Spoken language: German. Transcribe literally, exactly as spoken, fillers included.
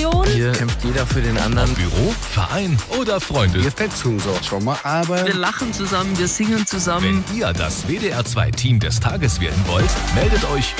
Generation. Hier kämpft jeder für den anderen. Büro, Verein oder Freunde. Wir fetzen so schon mal, aber... Wir lachen zusammen, wir singen zusammen. Wenn ihr das W D R zwei Team des Tages werden wollt, meldet euch